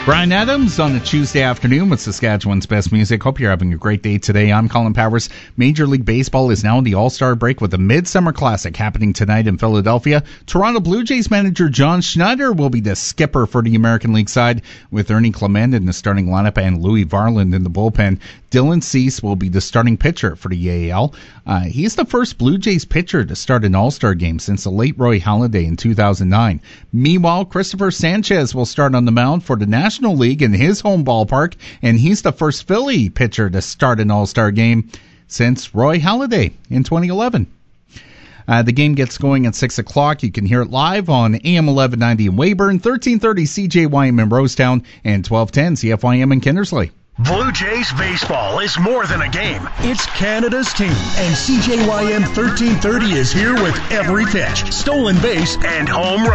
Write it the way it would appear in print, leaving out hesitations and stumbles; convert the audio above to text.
Bryan Adams on a Tuesday afternoon with Saskatchewan's best music. Hope you're having a great day today. I'm Colin Powers. Major League Baseball is now in the All-Star break with the Midsummer Classic happening tonight in Philadelphia. Toronto Blue Jays manager John Schneider will be the skipper for the American League side, with Ernie Clement in the starting lineup and Louis Varland in the bullpen. Dylan Cease will be the starting pitcher for the AL. He's the first Blue Jays pitcher to start an All-Star game since the late Roy Halladay in 2009. Meanwhile, Christopher Sanchez will start on the mound for the National League in his home ballpark, and he's the first Philly pitcher to start an All-Star game since Roy Halladay in 2011. The game gets going at 6 o'clock. You can hear it live on AM 1190 in Weyburn, 1330 CJYM in Rosetown, and 1210 CFYM in Kindersley. Blue Jays baseball is more than a game. It's Canada's team, and CJYM 1330 is here with every pitch, stolen base, and home run.